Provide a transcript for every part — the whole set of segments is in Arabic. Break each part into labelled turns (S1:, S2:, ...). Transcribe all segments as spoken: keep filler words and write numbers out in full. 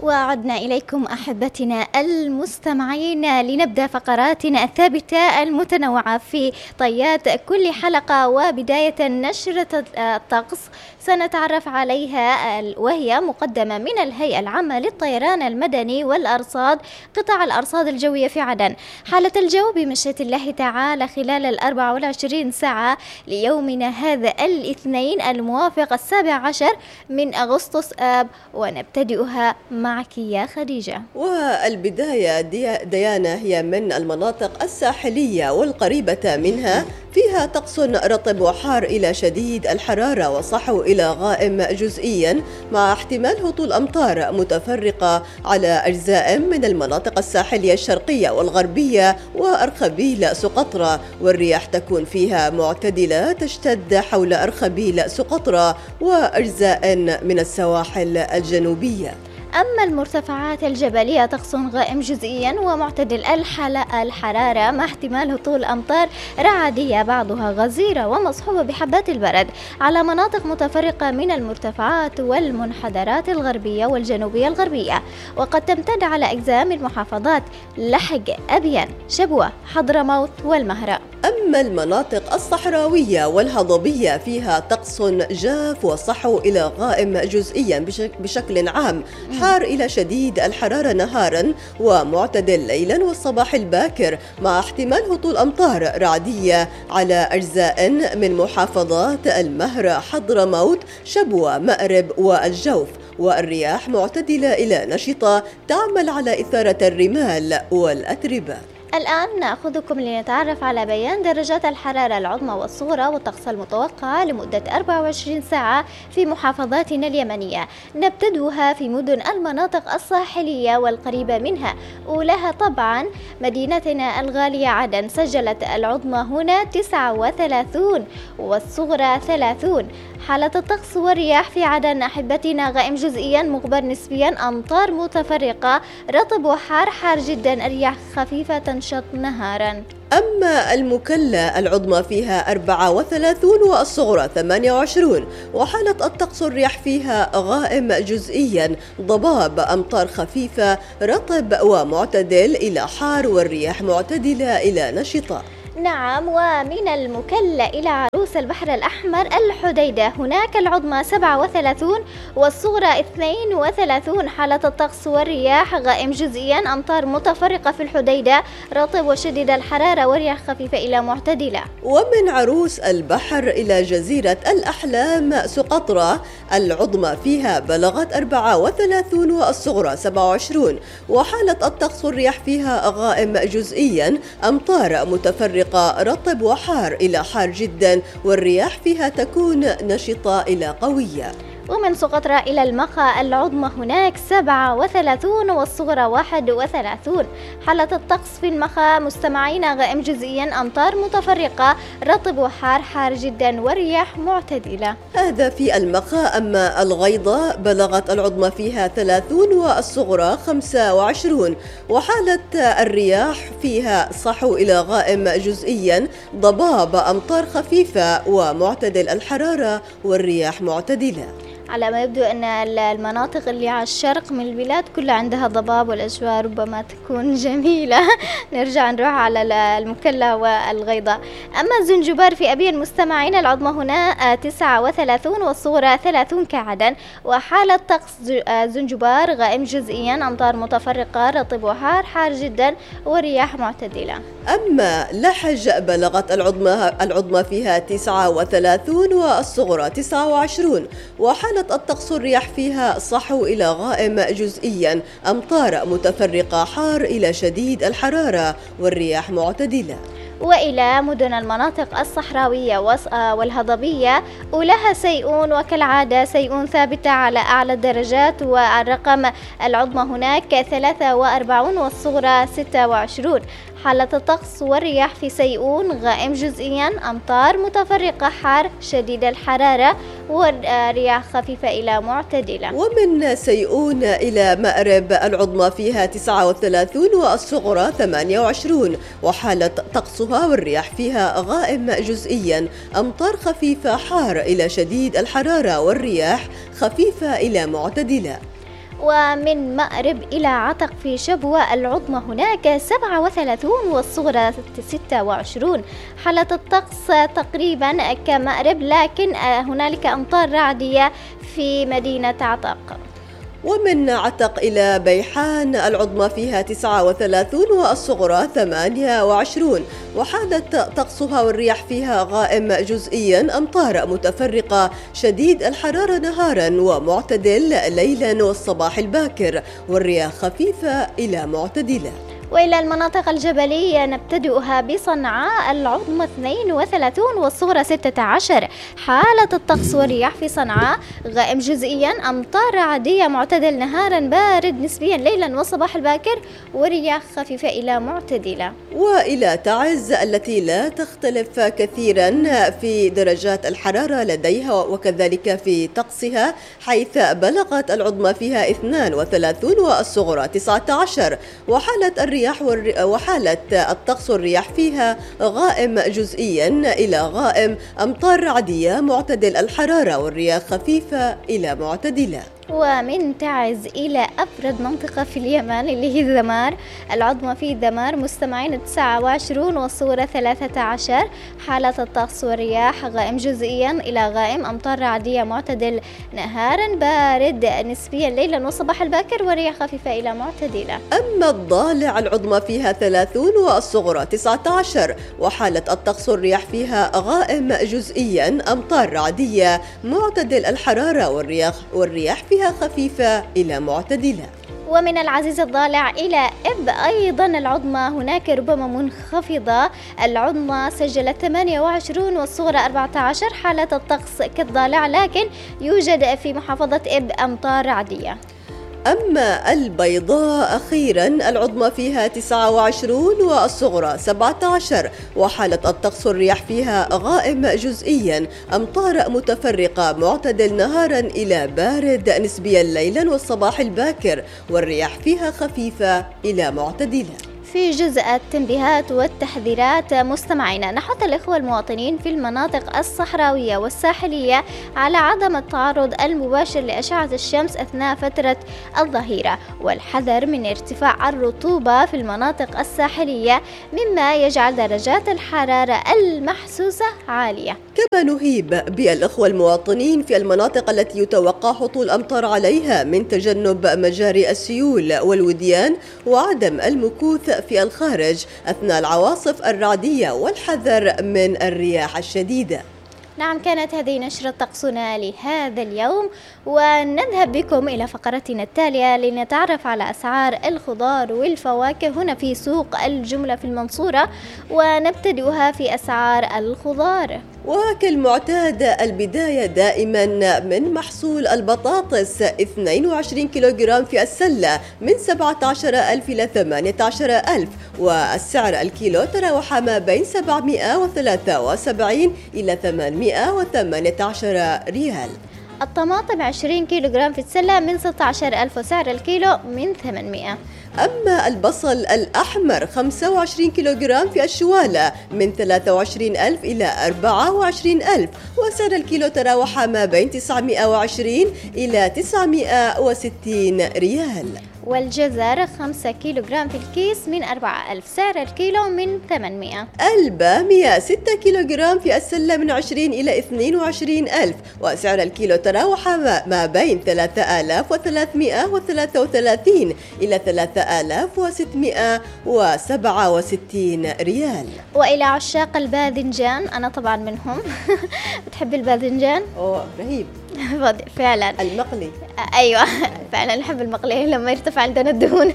S1: وعدنا إليكم أحبتنا المستمعين لنبدأ فقراتنا الثابتة المتنوعة في طيات كل حلقة، وبداية نشرة الطقس سنتعرف عليها وهي مقدمة من الهيئة العامة للطيران المدني والأرصاد قطاع الأرصاد الجوية في عدن. حالة الجو بمشيئة الله تعالى خلال الأربع والعشرين ساعة ليومنا هذا الاثنين الموافق السابع عشر من أغسطس آب، ونبتدئها معك يا خديجة.
S2: والبداية ديانا هي من المناطق الساحلية والقريبة منها، فيها طقس رطب وحار إلى شديد الحرارة وصحو إلى غائم جزئيا، مع احتمال هطول أمطار متفرقة على أجزاء من المناطق الساحلية الشرقية والغربية وأرخبيل سقطرى، والرياح تكون فيها معتدلة تشتد حول أرخبيل سقطرى وأجزاء من السواحل الجنوبية.
S1: أما المرتفعات الجبلية طقس غائم جزئيا ومعتدل الحرارة مع احتمال هطول أمطار رعدية بعضها غزيرة ومصحوبة بحبات البرد على مناطق متفرقة من المرتفعات والمنحدرات الغربية والجنوبية الغربية، وقد تمتد على أجزاء من محافظات لحج، أبين، شبوة، حضرموت والمهرة.
S2: أما المناطق الصحراوية والهضبية فيها طقس جاف وصحو إلى غائم جزئيا بشكل عام، حار إلى شديد الحرارة نهارا ومعتدل ليلا والصباح الباكر، مع احتمال هطول أمطار رعدية على أجزاء من محافظات المهرة، حضرموت، شبوة، مأرب والجوف، والرياح معتدلة إلى نشطة تعمل على إثارة الرمال والأتربة.
S1: الآن نأخذكم لنتعرف على بيان درجات الحرارة العظمى والصغرى والطقس المتوقع لمدة أربع وعشرين ساعة في محافظاتنا اليمنية. نبتدئها في مدن المناطق الساحلية والقريبة منها، أولاها طبعا مدينتنا الغالية عدن، سجلت العظمى هنا تسعة وثلاثين والصغرى ثلاثين. حالة الطقس والرياح في عدن أحبتنا غائم جزئيا مغبر نسبيا، أمطار متفرقة، رطب وحار، حار جدا، الرياح خفيفة تنشط نهارا.
S2: أما المكلا العظمى فيها أربعة وثلاثين والصغرى ثمانية وعشرين، وحالة الطقس الرياح فيها غائم جزئيا، ضباب، أمطار خفيفة، رطب ومعتدل إلى حار، والرياح معتدلة إلى نشطة.
S1: نعم، ومن المكلا إلى عروس البحر الأحمر الحديدة هناك العظمى سبعة وثلاثين والصغرى اثنين وثلاثين. حالة الطقس والرياح غائم جزئيا، أمطار متفرقة في الحديدة، رطب وشديد الحرارة، ورياح خفيفة إلى معتدلة.
S2: ومن عروس البحر إلى جزيرة الأحلام سقطرى العظمى فيها بلغت أربعة وثلاثين والصغرى سبعة وعشرين، وحالة الطقس والرياح فيها غائم جزئيا، أمطار متفرقة، رطب وحار إلى حار جدا، والرياح فيها تكون نشطة إلى قوية.
S1: ومن سقطرى إلى المخا العظمى هناك سبعة وثلاثين والصغرى واحد وثلاثين. حالة الطقس في المخا مستمعين غائم جزئيا، أمطار متفرقة، رطب وحار، حار جدا، والرياح معتدلة.
S2: هذا في المخا. أما الغيضة بلغت العظمى فيها ثلاثين والصغرى خمسة وعشرين، وحالة الرياح فيها صحو إلى غائم جزئيا، ضباب، أمطار خفيفة ومعتدل الحرارة، والرياح معتدلة.
S1: على ما يبدو أن المناطق اللي على الشرق من البلاد كلها عندها ضباب، والأجواء ربما تكون جميلة. نرجع نروح على المكلا والغيضة. أما زنجبار في أبين مستمعين العظمى هنا تسعة وثلاثين والصغرى ثلاثين كعدن، وحالة طقس زنجبار غائم جزئيا، أمطار متفرقة، رطب وحار، حار جدا، ورياح معتدلة.
S2: أما لحج بلغت العظمى العظمى فيها تسعة وثلاثين والصغرى تسعة وعشرين، وحالة الطقس الرياح فيها صحو إلى غائم جزئيا، أمطار متفرقة، حار إلى شديد الحرارة، والرياح معتدلة.
S1: وإلى مدن المناطق الصحراوية والهضبية، أولاها سيئون، وكالعادة سيئون ثابتة على أعلى الدرجات، والرقم العظمى هناك ثلاثة وأربعين والصغرى ستة وعشرين. حالة الطقس والرياح في سيئون غائم جزئيا، أمطار متفرقة، حار شديد الحرارة، والرياح خفيفة إلى معتدلة.
S2: ومن سيئون إلى مأرب العظمى فيها تسعة وثلاثين والصغرى ثمانية وعشرين، وحالة طقسها والرياح فيها غائم جزئيا، أمطار خفيفة، حار إلى شديد الحرارة، والرياح خفيفة إلى معتدلة.
S1: ومن مأرب إلى عتق في شبوة العظمى هناك سبعة وثلاثون والصغرى ستة وعشرين. حالة الطقس تقريبا كمأرب، لكن هنالك أمطار رعدية في مدينة عتق.
S2: ومن عتق إلى بيحان العظمى فيها تسعة وثلاثون والصغرى ثمانية وعشرين، وحالة طقسها والرياح فيها غائم جزئيا، أمطار متفرقة، شديد الحرارة نهارا ومعتدل ليلا والصباح الباكر، والرياح خفيفة إلى معتدلة.
S1: وإلى المناطق الجبلية نبتدئها بصنعاء العظمى اثنين وثلاثون والصغرى ستة عشر. حالة الطقس والرياح في صنعاء غائم جزئيا، أمطار عادية، معتدل نهارا، بارد نسبيا ليلا والصباح الباكر، ورياح خفيفة إلى معتدلة.
S2: وإلى تعز التي لا تختلف كثيرا في درجات الحرارة لديها وكذلك في طقسها، حيث بلغت العظمى فيها اثنين وثلاثون والصغرى تسعة عشر. وحالة الرياح وحالة الطقس والرياح فيها غائم جزئيا إلى غائم، أمطار رعدية، معتدل الحرارة، والرياح خفيفة إلى معتدلة.
S1: ومن تعز إلى أبرد منطقة في اليمن اللي هي ذمار، العظمى في ذمار مستمعين تسعة وعشرين والصغرى ثلاثة عشر. حالة الطقس والرياح غائم جزئيا إلى غائم، أمطار رعدية، معتدل نهارا، بارد نسبيا ليلا والصباح الباكر، ورياح خفيفة إلى معتدلة.
S2: أما الضالع العظمى فيها ثلاثون والصغرى تسعة عشر، وحالة الطقس والرياح فيها غائم جزئيا، أمطار رعدية، معتدل الحرارة، والرياح والرياح فيها خفيفة إلى معتدلة.
S1: ومن العزيز الضالع إلى إب أيضا العظمى هناك ربما منخفضة، العظمى سجلت ثمانية وعشرين والصغرى أربعة عشر. حالة الطقس كالضالع، لكن يوجد في محافظة إب أمطار رعدية.
S2: أما البيضاء أخيرا العظمى فيها تسعة وعشرين والصغرى سبعة عشر، وحالة الطقس والرياح فيها غائم جزئيا، أمطار متفرقة، معتدل نهارا إلى بارد نسبيا ليلا والصباح الباكر، والرياح فيها خفيفة إلى معتدلة.
S1: في جزء التنبيهات والتحذيرات مستمعينا، نحث الإخوة المواطنين في المناطق الصحراوية والساحلية على عدم التعرض المباشر لأشعة الشمس أثناء فترة الظهيرة، والحذر من ارتفاع الرطوبة في المناطق الساحلية مما يجعل درجات الحرارة المحسوسة عالية.
S2: كما نهيب بالإخوة المواطنين في المناطق التي يتوقع هطول أمطار عليها من تجنب مجاري السيول والوديان، وعدم المكوث في الخارج أثناء العواصف الرعدية، والحذر من الرياح الشديدة.
S1: نعم، كانت هذه نشرة طقسنا لهذا اليوم، ونذهب بكم إلى فقرتنا التالية لنتعرف على أسعار الخضار والفواكه هنا في سوق الجملة في المنصورة، ونبتدئها في أسعار الخضار.
S2: وكالمعتاد البداية دائما من محصول البطاطس، اثنين وعشرين كيلوغرام في السلة من سبعة عشر ألف إلى ثمانية عشر ألف، والسعر الكيلو تراوح ما بين سبعمائة وثلاثة وسبعين إلى ثمانمائة وثمانية عشر ريال.
S1: الطماطم عشرين كيلوغرام في السلة من ستة عشر ألف، وسعر الكيلو من ثمانمائة.
S2: أما البصل الأحمر خمسة وعشرين كيلوغرام في الشوالة من ثلاثة وعشرين ألف إلى أربعة وعشرين ألف، وسعر الكيلو تراوح ما بين تسعمائة وعشرين إلى تسعمائة وستين ريال.
S1: والجزر خمسة كيلوغرام في الكيس من أربعة ألف، سعر الكيلو من ثمانمائة.
S2: البامية ستة كيلوغرام في السلة من عشرين إلى اثنين وعشرين ألف، وسعر الكيلو تراوح ما بين ثلاثة آلاف وثلاثمائة وثلاثة وثلاثين إلى ثلاثة آلاف وستمائة وسبعة وستين ريال.
S1: وإلى عشاق الباذنجان، أنا طبعا منهم. بتحب الباذنجان؟
S2: أوه رهيب
S1: فعلا.
S2: المقلي.
S1: ايوه فعلا نحب المقلي لما يرتفع عندنا الدهون.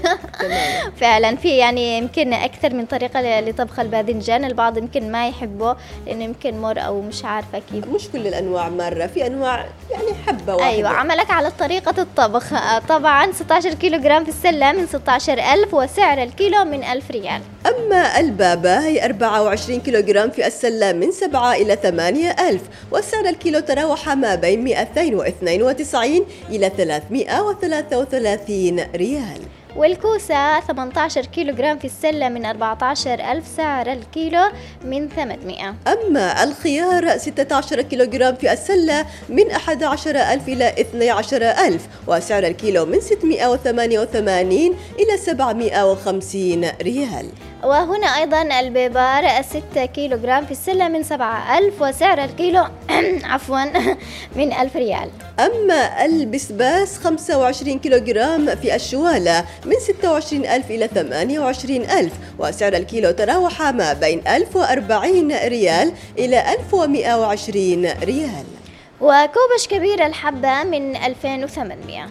S1: فعلا في يعني يمكن اكثر من طريقه لطبخ الباذنجان، البعض يمكن ما يحبه لانه يمكن مر او مش عارفه كيف.
S2: مش كل الانواع مره، في انواع يعني حبه واحده.
S1: ايوه عملك على طريقه الطبخ. طبعا ستة عشر كيلوغرام في السله من ستة عشر ألف، وسعر الكيلو من ألف ريال.
S2: اما البابا هي أربعة وعشرين كيلوغرام في السله من سبعة إلى ثمانية ألف، وسعر الكيلو تراوح ما بين مئتين واثنين وتسعين إلى ثلاثمائة وثلاثة وثلاثين ريال.
S1: والكوسة ثمانية عشر كيلوغرام في السلة من أربعة عشر ألف سعر الكيلو من ثمانمائة.
S2: أما الخيار ستة عشر كيلوغرام في السلة من أحد عشر ألف إلى اثني عشر ألف، وسعر الكيلو من ستمائة وثمانية وثمانين إلى سبعمائة وخمسين ريال.
S1: وهنا أيضا البيبار ستة كيلوغرام في السلة من سبعة ألف، وسعر الكيلو عفوا من ألف ريال.
S2: أما البسباس خمسة وعشرين كيلوغرام في الشوالة من ستة وعشرين ألف إلى ثمانية وعشرين ألف، وسعر الكيلو تراوح ما بين ألف وأربعين ريال إلى ألف ومائة وعشرين ريال.
S1: وكوبش كبير الحبة من ألفين وثمانمائة.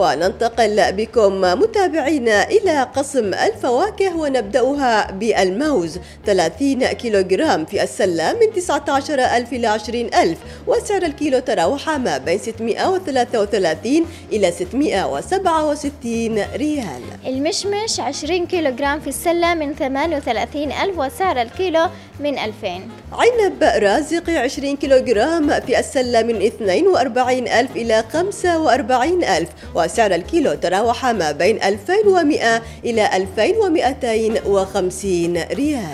S2: وننتقل بكم متابعينا إلى قسم الفواكه، ونبدأها بالموز ثلاثين كيلوغرام في السلة من تسعة عشر ألف إلى عشرين ألف، وسعر الكيلو تراوح ما بين ستمائة وثلاثة وثلاثين إلى ستمائة وسبعة وستين ريال.
S1: المشمش عشرين كيلوغرام في السلة من ثمانية وثلاثين ألف، وسعر الكيلو من ألفين.
S2: عنب رازقي عشرين كيلوغرام في السلة من اثنين وأربعين ألف إلى خمسة وأربعين ألف، وسعر الكيلو تراوح ما بين ألفين ومائة إلى ألفين ومائتين وخمسين ريال.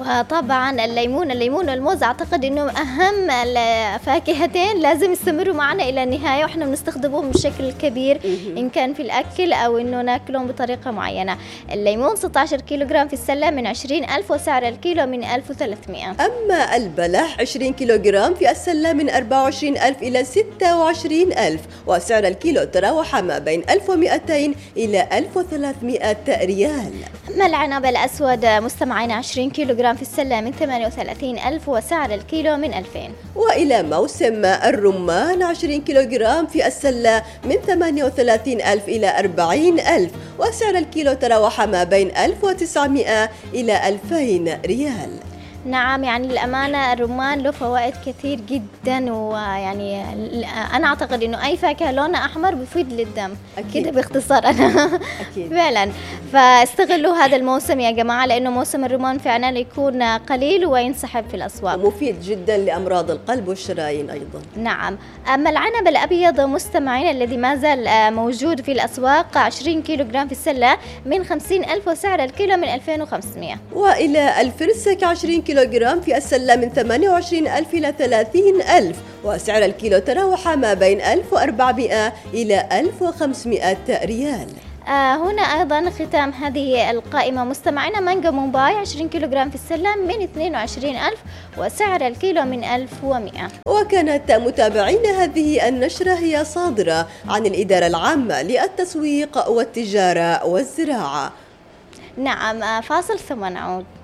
S1: وطبعا الليمون الليمون والموز أعتقد أنه أهم الفاكهتين لازم يستمروا معنا إلى النهاية، وإحنا بنستخدمهم بشكل كبير إن كان في الأكل أو إنه ناكلهم بطريقة معينة. الليمون ستة عشر كيلوغرام في السلة من عشرين ألف، وسعر الكيلو من ألف وثلاثمائة.
S2: أما البلح عشرين كيلوغرام في السلة من أربعة وعشرين ألف إلى ستة وعشرين ألف، وسعر الكيلو تراوح ما بين ألف ومائتين إلى ألف وثلاثمائة ريال.
S1: أما العنب الأسود مستمعين عشرين كيلوغرام في السلة من ثمانية وثلاثين ألف، وسعر الكيلو من ألفين.
S2: وإلى موسم الرمان عشرين كيلوغرام في السلة من ثمانية وثلاثين ألف إلى أربعين ألف، وسعر الكيلو تراوح ما بين ألف وتسعمائة إلى ألفين ريال.
S1: نعم، يعني الأمانة الرمان له فوائد كثير جدا، ويعني أنا أعتقد إنه أي فاكهة لونها أحمر بيفيد للدم كده باختصار. أنا أكيد فعلا، فاستغلوا هذا الموسم يا جماعة، لأنه موسم الرمان فعلا يكون قليل وينسحب في الأسواق،
S2: ومفيد جدا لأمراض القلب والشرايين أيضا.
S1: نعم. أما العنب الأبيض مستمعين الذي ما زال موجود في الأسواق عشرين كيلوغرام في السلة من خمسين ألف، وسعر الكيلو من ألفين وخمسمائة.
S2: وإلى الفرسك عشرين كيلوغرام في السلة من ثمانية وعشرين ألف إلى ثلاثين ألف، وسعر الكيلو تراوح ما بين ألف وأربعمائة إلى ألف وخمسمائة ريال.
S1: آه هنا أيضا ختام هذه القائمة مستمعينا مانجا مومباي عشرين كيلوغرام في السلة من اثنين وعشرين ألف، وسعر الكيلو من ألف ومائة.
S2: وكانت متابعينا هذه النشرة هي صادرة عن الإدارة العامة للتسويق والتجارة والزراعة.
S1: نعم، فاصل ثم نعود.